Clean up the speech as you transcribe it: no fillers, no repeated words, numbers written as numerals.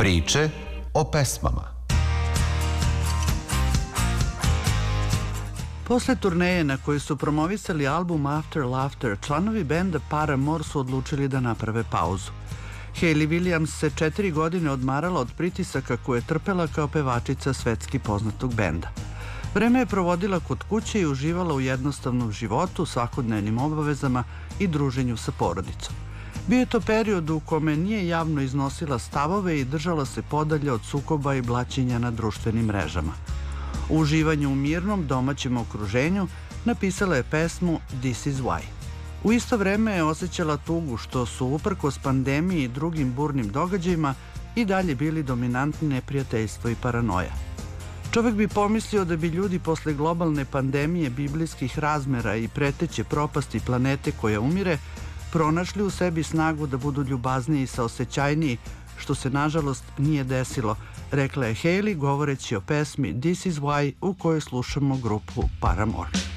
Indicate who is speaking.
Speaker 1: Priče o pesmama.
Speaker 2: Posle turneje na kojoj su promovisali album After Laughter, članovi benda Paramore su odlučili da naprave pauzu. Hayley Williams se 4 godine odmarala od pritisaka koje je trpela kao pevačica svetski poznatog benda. Vreme je provodila kod kuće i uživala u jednostavnom životu, svakodnevnim obavezama i druženju sa porodicom. Bio je to period u kome nije javno iznosila stavove i držala se podalje od sukoba i blaćenja na društvenim mrežama. U uživanju u mirnom domaćem okruženju napisala je pesmu This is Why. U isto vreme je osjećala tugu što su uprkos pandemiji i drugim burnim događajima i dalje bili dominantni neprijateljstvo i paranoja. Čovek bi pomislio da bi ljudi posle globalne pandemije biblijskih razmera i preteće propasti planete koja umire pronašli u sebi snagu da budu ljubazniji i saosećajniji, što se nažalost nije desilo, rekla je Hayley govoreći o pesmi This is Why u kojoj slušamo grupu Paramore.